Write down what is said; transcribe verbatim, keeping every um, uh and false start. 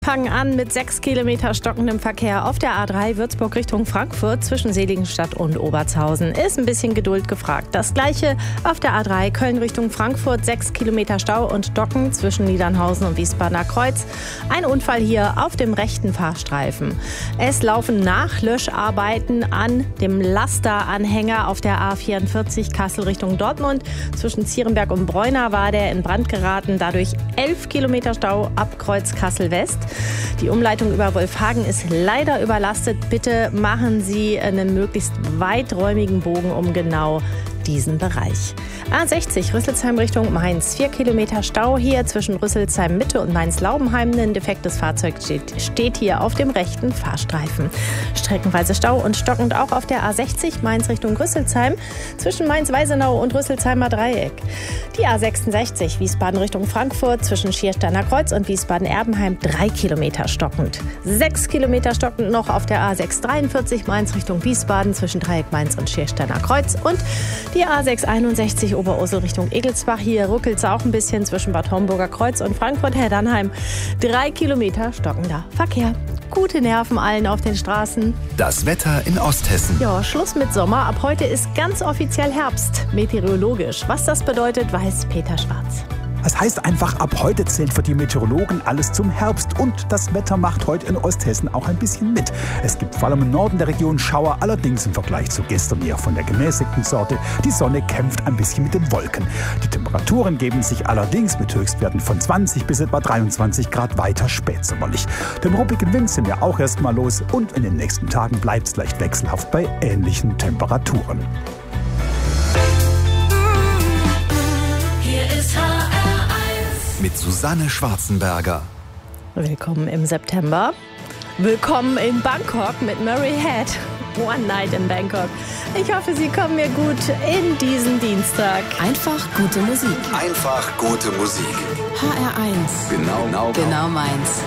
fangen an mit sechs Kilometer stockendem Verkehr auf der A drei Würzburg Richtung Frankfurt zwischen Seligenstadt und Obertshausen. Ist ein bisschen Geduld gefragt. Das gleiche auf der A drei Köln Richtung Frankfurt, sechs Kilometer Stau und Stocken zwischen Niedernhausen und Wiesbadener Kreuz. Ein Unfall hier auf dem rechten Fahrstreifen. Es laufen Nachlöscharbeiten an dem Lasteranhänger auf der A vierundvierzig Kassel Richtung Dortmund. Zwischen Zierenberg und Bräuner war der in Brand geraten. Dadurch elf Kilometer Stau ab Kreuz Kassel West. Die Umleitung über Wolfhagen ist leider überlastet. Bitte machen Sie einen möglichst weiträumigen Bogen um genau diesen Bereich. A sechzig Rüsselsheim Richtung Mainz. Vier Kilometer Stau hier zwischen Rüsselsheim Mitte und Mainz-Laubenheim. Ein defektes Fahrzeug steht, steht hier auf dem rechten Fahrstreifen. Streckenweise Stau und stockend auch auf der A sechzig Mainz Richtung Rüsselsheim zwischen Mainz-Weisenau und Rüsselsheimer Dreieck. Die A sechsundsechzig Wiesbaden Richtung Frankfurt zwischen Schiersteiner Kreuz und Wiesbaden-Erbenheim. Drei Kilometer stockend. Sechs Kilometer stockend noch auf der A sechshundertdreiundvierzig Mainz Richtung Wiesbaden zwischen Dreieck Mainz und Schiersteiner Kreuz. Und die A sechshunderteinundsechzig Oberursel Richtung Egelsbach. Hier ruckelt es auch ein bisschen zwischen Bad Homburger Kreuz und Frankfurt-Herdernheim. Drei Kilometer stockender Verkehr. Gute Nerven allen auf den Straßen. Das Wetter in Osthessen. Ja, Schluss mit Sommer. Ab heute ist ganz offiziell Herbst. Meteorologisch. Was das bedeutet, weiß Peter Schwarz. Es heißt einfach, ab heute zählt für die Meteorologen alles zum Herbst. Und das Wetter macht heute in Osthessen auch ein bisschen mit. Es gibt vor allem im Norden der Region Schauer, allerdings im Vergleich zu gestern eher von der gemäßigten Sorte. Die Sonne kämpft ein bisschen mit den Wolken. Die Temperaturen geben sich allerdings mit Höchstwerten von zwanzig bis etwa dreiundzwanzig Grad weiter spätsommerlich. Den ruppigen Wind sind wir auch erstmal los und in den nächsten Tagen bleibt es leicht wechselhaft bei ähnlichen Temperaturen. Mit Susanne Schwarzenberger. Willkommen im September. Willkommen in Bangkok mit Murray Head. One Night in Bangkok. Ich hoffe, Sie kommen mir gut in diesen Dienstag. Einfach gute Musik. Einfach gute Musik. H R eins. Genau, genau, genau meins.